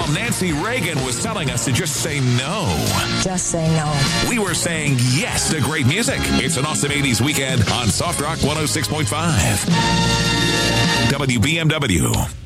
while Nancy Reagan was telling us to just say no. Just say no. We were saying yes to great music. It's an awesome 80s weekend on Soft Rock 106.5. WBMW.